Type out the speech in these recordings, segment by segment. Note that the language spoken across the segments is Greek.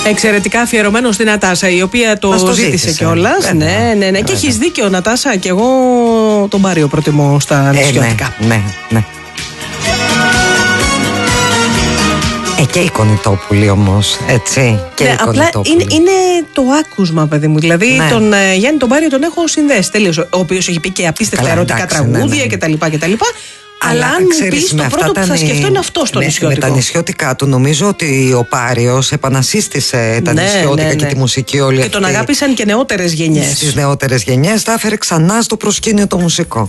Εξαιρετικά αφιερωμένο στην Νατάσα, η οποία το ζήτησε κιόλας. Ναι. Και έχεις δίκιο, Νατάσα, και εγώ τον Πάριο προτιμώ στα νησιώτικα. Ναι. Και η Κονιτόπουλη όμως, έτσι. Και ναι, απλά είναι το άκουσμα, παιδί μου. Δηλαδή τον Γιάννη τον Πάριο τον έχω συνδέσει τελείως. Ο οποίος έχει πει και απίστευτα ερωτικά τραγούδια κτλ. Αλλά αν μου πεις, το πρώτο που θα σκεφτώ είναι αυτό στο νησιώτικο. Με τα νησιώτικά του νομίζω ότι ο Πάριος επανασύστησε τα νησιώτικα και τη μουσική όλη αυτή. Και τον αγάπησαν και νεότερες γενιές. Στις νεότερες γενιές τα έφερε ξανά στο προσκήνιο το μουσικό.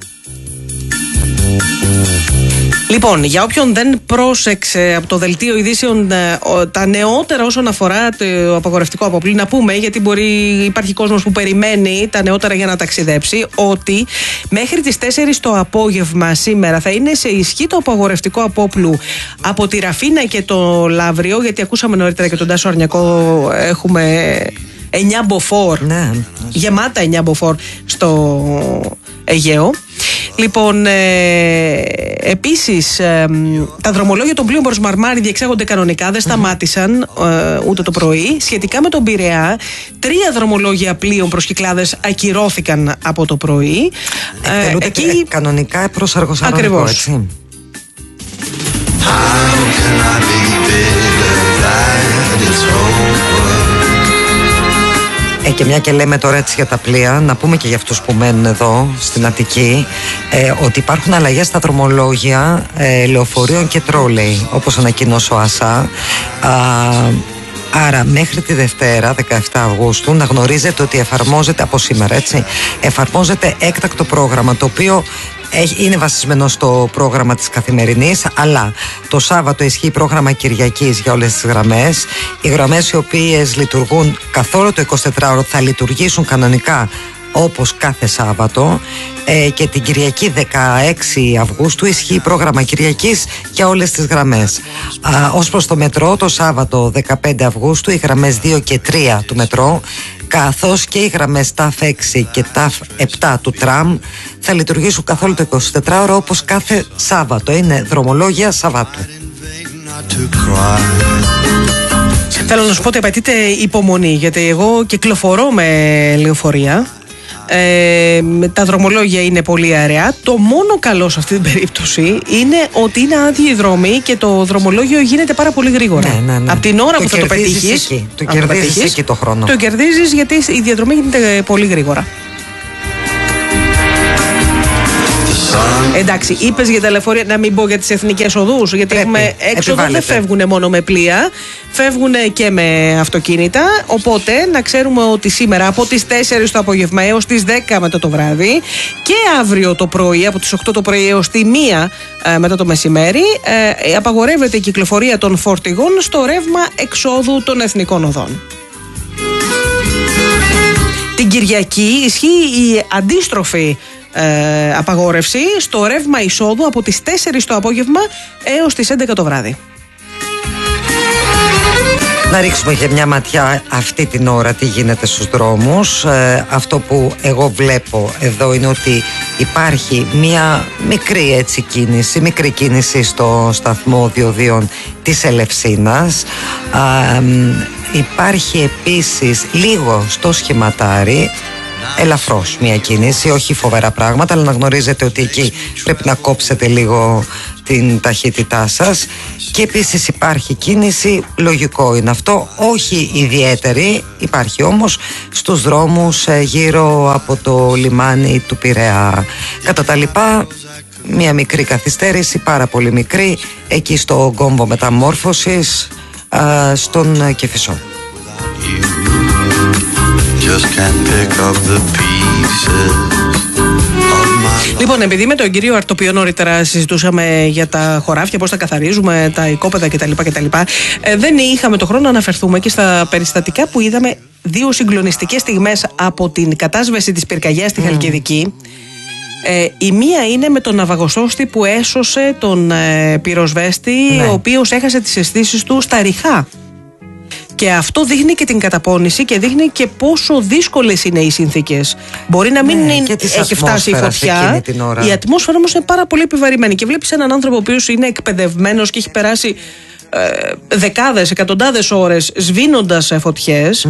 Λοιπόν, για όποιον δεν πρόσεξε από το δελτίο ειδήσεων τα νεότερα όσον αφορά το απαγορευτικό απόπλου, να πούμε, γιατί υπάρχει κόσμος που περιμένει τα νεότερα για να ταξιδέψει, ότι μέχρι τις 4 το απόγευμα σήμερα θα είναι σε ισχύ το απαγορευτικό απόπλου από τη Ραφίνα και το Λαύριο, γιατί ακούσαμε νωρίτερα και τον Τάσο Αρνιακό, έχουμε 9 μποφόρ, γεμάτα 9 μποφόρ στο Αιγαίο. Λοιπόν, επίσης τα δρομολόγια των πλοίων προς Μαρμάρι διεξάγονται κανονικά, δεν σταμάτησαν ούτε το πρωί. Σχετικά με τον Πειραιά, 3 δρομολόγια πλοίων προς Κυκλάδες ακυρώθηκαν από το πρωί. Εκεί κανονικά προς Αργοσαρονικό. Ακριβώς. Έτσι. Και μια και λέμε τώρα έτσι για τα πλοία, να πούμε και για αυτούς που μένουν εδώ στην Αττική, ότι υπάρχουν αλλαγές στα δρομολόγια λεωφορείων και τρόλεϊ, όπως ανακοίνωσε ο ΑΣΑ. Άρα μέχρι τη Δευτέρα 17 Αυγούστου να γνωρίζετε ότι εφαρμόζεται από σήμερα, έτσι, εφαρμόζεται έκτακτο πρόγραμμα, το οποίο είναι βασισμένο στο πρόγραμμα της καθημερινής, αλλά το Σάββατο ισχύει πρόγραμμα Κυριακής για όλες τις γραμμές. Οι γραμμές οι οποίες λειτουργούν καθόλου το 24ωρο θα λειτουργήσουν κανονικά όπως κάθε Σάββατο, και την Κυριακή 16 Αυγούστου ισχύει πρόγραμμα Κυριακής για όλες τις γραμμές. Ως προς το μετρό, το Σάββατο 15 Αυγούστου οι γραμμές 2 και 3 του μετρό, καθώς και οι γραμμές ΤΑΦ 6 και ΤΑΦ 7 του τραμ θα λειτουργήσουν καθόλου το 24ωρο όπως κάθε Σάββατο. Είναι δρομολόγια Σαββάτου. Θέλω να σου πω ότι απαιτείται υπομονή, γιατί εγώ κυκλοφορώ με λεωφορεία. Τα δρομολόγια είναι πολύ αεραία. Το μόνο καλό σε αυτή την περίπτωση είναι ότι είναι άδειοι δρόμοι και το δρομολόγιο γίνεται πάρα πολύ γρήγορα. Ναι. Από την ώρα που θα το πετύχεις, το κερδίζεις εκεί το χρόνο. Το κερδίζεις γιατί η διαδρομή γίνεται πολύ γρήγορα. Εντάξει, είπες για τα λεωφορεία, να μην πω για τις εθνικές οδούς, γιατί έχουμε έξοδο, δεν φεύγουν μόνο με πλοία, φεύγουν και με αυτοκίνητα. Οπότε να ξέρουμε ότι σήμερα από τις 4 το απόγευμα έως τις 10 μετά το βράδυ και αύριο το πρωί από τις 8 το πρωί έως τη 1 μετά το μεσημέρι απαγορεύεται η κυκλοφορία των φορτηγών στο ρεύμα εξόδου των εθνικών οδών. Την Κυριακή ισχύει η αντίστροφη απαγόρευση στο ρεύμα εισόδου από τις 4 το απόγευμα έως τις 11 το βράδυ. Να ρίξουμε για μια ματιά αυτή την ώρα τι γίνεται στους δρόμους. Αυτό που εγώ βλέπω εδώ είναι ότι υπάρχει μια μικρή κίνηση στο σταθμό διοδίων της Ελευσίνας. Υπάρχει επίσης λίγο στο Σχηματάρι, ελαφρώς μια κίνηση, όχι φοβερά πράγματα, αλλά να γνωρίζετε ότι εκεί πρέπει να κόψετε λίγο την ταχύτητά σας. Και επίσης υπάρχει κίνηση, λογικό είναι αυτό, όχι ιδιαίτερη, υπάρχει όμως στους δρόμους γύρω από το λιμάνι του Πειραιά. Κατά τα λοιπά, μια μικρή καθυστέρηση, πάρα πολύ μικρή, εκεί στο κόμβο μεταμόρφωσης στον Κηφισό. Λοιπόν, επειδή με τον κύριο Αρτοπιό νωρίτερα συζητούσαμε για τα χωράφια, πώς τα καθαρίζουμε, τα οικόπεδα κτλ. Δεν είχαμε το χρόνο να αναφερθούμε και στα περιστατικά που είδαμε, 2 συγκλονιστικές στιγμές από την κατάσβεση της πυρκαγιάς στη Χαλκιδική. Η μία είναι με τον ναυαγοσώστη που έσωσε τον πυροσβέστη, ο οποίος έχασε τις αισθήσεις του στα ριχά. Και αυτό δείχνει και την καταπώνηση και δείχνει και πόσο δύσκολες είναι οι συνθήκες. Μπορεί να μην έχει φτάσει η φωτιά. Η ατμόσφαιρα όμως είναι πάρα πολύ επιβαρημένη. Και βλέπεις έναν άνθρωπο ο οποίος είναι εκπαιδευμένος και έχει περάσει δεκάδες, εκατοντάδες ώρες σβήνοντας φωτιές,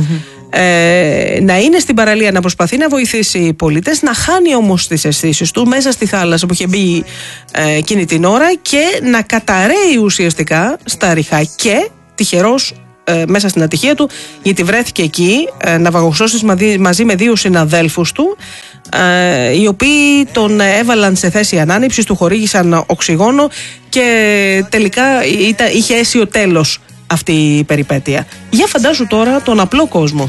να είναι στην παραλία, να προσπαθεί να βοηθήσει πολίτες, να χάνει όμως τις αισθήσεις του μέσα στη θάλασσα που είχε μπει εκείνη την ώρα και να καταραίει ουσιαστικά στα ριχά. Και τυχερός μέσα στην ατυχία του, γιατί βρέθηκε εκεί ναυαγοσώσεις μαζί με 2 συναδέλφους του, οι οποίοι τον έβαλαν σε θέση ανάνυψης, του χορήγησαν οξυγόνο και τελικά είχε αίσιο τέλος αυτή η περιπέτεια. Για φαντάσου τώρα τον απλό κόσμο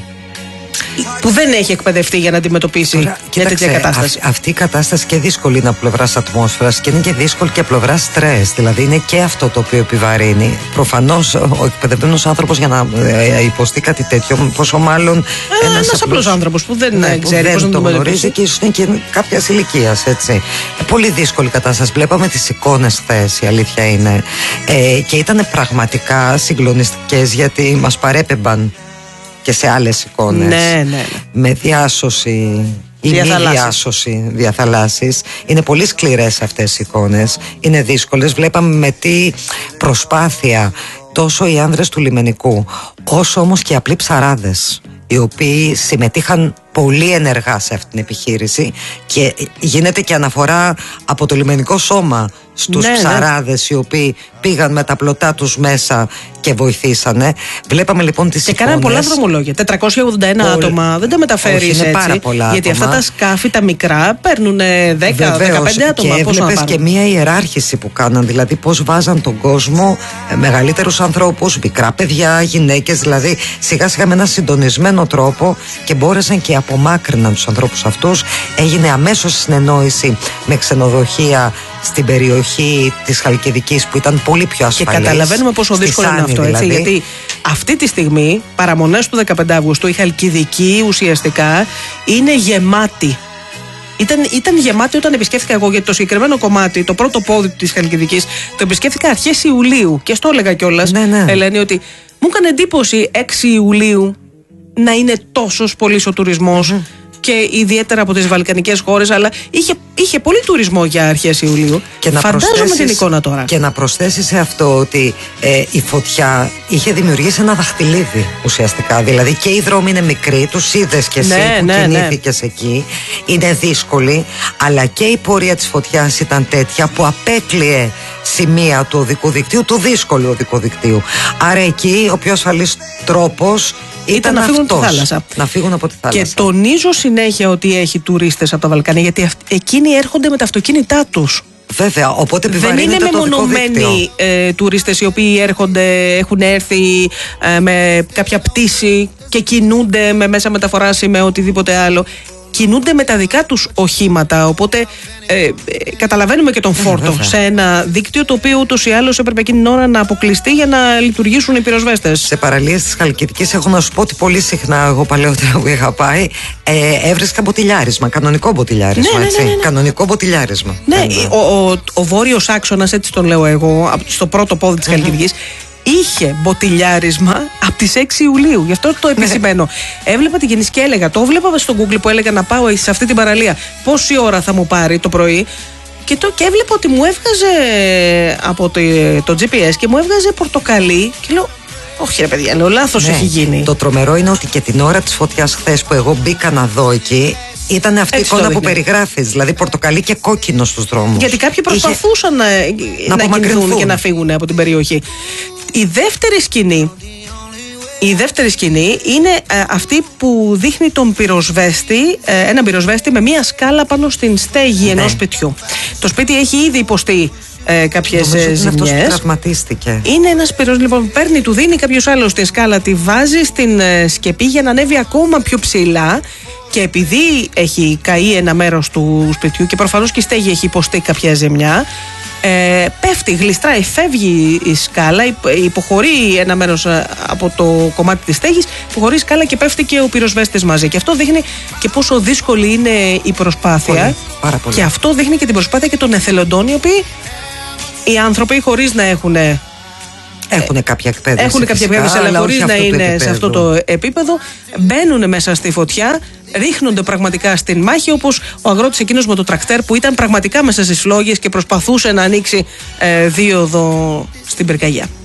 που δεν έχει εκπαιδευτεί για να αντιμετωπίσει μια τέτοια κατάσταση. Αυτή η κατάσταση και δύσκολη είναι από πλευράς ατμόσφαιρας και είναι και δύσκολη και από πλευράς στρες. Δηλαδή είναι και αυτό το οποίο επιβαρύνει. Προφανώς ο εκπαιδευμένος άνθρωπος για να υποστεί κάτι τέτοιο, πόσο μάλλον ένας απλός άνθρωπος που δεν ξέρει πώς να το γνωρίζει και ίσως είναι και κάποιας ηλικίας, έτσι. Πολύ δύσκολη κατάσταση. Βλέπαμε τις εικόνες χθες, η αλήθεια είναι. Και ήταν πραγματικά συγκλονιστικές, γιατί μας παρέπεμπαν και σε άλλες εικόνες, ναι. με διάσωση ή μη διάσωση διαθαλάσσης. Είναι πολύ σκληρές αυτές οι εικόνες, είναι δύσκολες. Βλέπαμε με τι προσπάθεια τόσο οι άνδρες του λιμενικού, όσο όμως και οι απλοί ψαράδες, οι οποίοι συμμετείχαν πολύ ενεργά σε αυτή την επιχείρηση, και γίνεται και αναφορά από το λιμενικό σώμα στους ψαράδες οι οποίοι πήγαν με τα πλωτά τους μέσα και βοηθήσανε. Βλέπαμε λοιπόν τις εικόνες. Και κάνανε πολλά δρομολόγια. 481 άτομα, δεν τα μεταφέρεις έτσι. Πάρα πολλά γιατί άτομα. αυτά τα σκάφη τα μικρά παίρνουν 10-15 άτομα. Και έβλεπες και μία ιεράρχηση που κάναν, δηλαδή πώς βάζαν τον κόσμο, μεγαλύτερους ανθρώπους, μικρά παιδιά, γυναίκες, δηλαδή σιγά σιγά με ένα συντονισμένο τρόπο, και μπόρεσαν και απομάκρυναν τους ανθρώπους αυτούς. Έγινε αμέσως συνεννόηση με ξενοδοχεία στην περιοχή της Χαλκιδικής, που ήταν πολύ πιο ασφαλής. Και καταλαβαίνουμε πόσο δύσκολο είναι αυτό, δηλαδή. έτσι, γιατί αυτή τη στιγμή, παραμονές του 15 Αυγούστου, η Χαλκιδική ουσιαστικά είναι γεμάτη. Ήταν γεμάτη όταν επισκέφθηκα εγώ, γιατί το συγκεκριμένο κομμάτι, το πρώτο πόδι της Χαλκιδικής, το επισκέφθηκα αρχές Ιουλίου. Και στο έλεγα κιόλας, Ελένη, ότι μου έκανε εντύπωση 6 Ιουλίου να είναι τόσος πολύς ο τουρισμός. Και ιδιαίτερα από τις βαλκανικές χώρες, αλλά είχε πολύ τουρισμό για αρχές Ιουλίου. Και φαντάζομαι την εικόνα τώρα. Και να προσθέσεις σε αυτό ότι η φωτιά είχε δημιουργήσει ένα δαχτυλίδι ουσιαστικά. Δηλαδή και οι δρόμοι είναι μικροί, τους είδες και εσύ που κινήθηκες εκεί. Είναι δύσκολη, αλλά και η πορεία της φωτιάς ήταν τέτοια που απέκλειε σημεία του οδικού δικτύου, του δύσκολου οδικού δικτύου. Άρα εκεί ο πιο ασφαλής τρόπος ήταν να φύγουν από τη θάλασσα. Να φύγουν από τη θάλασσα. Και τονίζω συνέχεια ότι έχει τουρίστες από τα Βαλκάνια, γιατί εκείνοι έρχονται με τα αυτοκίνητά τους. Βέβαια, οπότε δεν είναι μεμονωμένοι τουρίστες οι οποίοι έρχονται, έχουν έρθει με κάποια πτήση και κινούνται με μέσα μεταφοράς ή με οτιδήποτε άλλο. Κινούνται με τα δικά τους οχήματα, οπότε καταλαβαίνουμε και τον φόρτο σε ένα δίκτυο το οποίο ούτως ή άλλως έπρεπε εκείνη την ώρα να αποκλειστεί για να λειτουργήσουν οι πυροσβέστες. Σε παραλίες της Χαλκιδικής έχω να σου πω ότι πολύ συχνά, εγώ παλαιότερα που είχα πάει, έβρισκα μποτιλιάρισμα, κανονικό μποτιλιάρισμα. Ναι. Κανονικό μποτιλιάρισμα. Ναι, ο βόρειος άξονας, έτσι τον λέω εγώ, στο πρώτο πόδι της Χαλκιδικής, είχε μποτιλιάρισμα από τις 6 Ιουλίου. Γι' αυτό το επισημαίνω. Έβλεπα την κίνηση και έλεγα, το βλέπα στο Google που έλεγα να πάω σε αυτή την παραλία. Πόση ώρα θα μου πάρει το πρωί. Και έβλεπα ότι μου έβγαζε από το GPS και μου έβγαζε πορτοκαλί. Και λέω, όχι ρε παιδιά, λέω, λάθος έχει γίνει. Το τρομερό είναι ότι και την ώρα της φωτιάς χθες που εγώ μπήκα να δω εκεί, ήταν αυτή η εικόνα που περιγράφεις, δηλαδή πορτοκαλί και κόκκινο στους δρόμους. Γιατί κάποιοι προσπαθούσαν να κινηθούν και να φύγουν από την περιοχή. Η δεύτερη σκηνή είναι αυτή που δείχνει τον πυροσβέστη, έναν πυροσβέστη με μία σκάλα πάνω στην στέγη ενός σπιτιού. Το σπίτι έχει ήδη υποστεί κάποιες ζημιές. Είναι αυτός που τραυματίστηκε. Είναι ένας πυροσβέστης, λοιπόν, παίρνει, του δίνει κάποιος άλλος τη σκάλα, τη βάζει στην σκεπή για να ανέβει ακόμα πιο ψηλά. Και επειδή έχει καεί ένα μέρος του σπιτιού και προφανώς και η στέγη έχει υποστεί κάποια ζημιά, πέφτει, γλιστράει, φεύγει η σκάλα, υποχωρεί ένα μέρος από το κομμάτι της στέγης, υποχωρεί η σκάλα και πέφτει και ο πυροσβέστης μαζί. Και αυτό δείχνει και πόσο δύσκολη είναι η προσπάθεια. Πάρα πολύ. Και αυτό δείχνει και την προσπάθεια και των εθελοντών, οι οποίοι οι άνθρωποι χωρίς να έχουν κάποια εκπαίδευση. Αλλά χωρίς να είναι σε αυτό το επίπεδο, μπαίνουν μέσα στη φωτιά, ρίχνονται πραγματικά στην μάχη, όπως ο αγρότης εκείνος με το τρακτέρ που ήταν πραγματικά μέσα στις φλόγες και προσπαθούσε να ανοίξει δίωδο στην πυρκαγιά.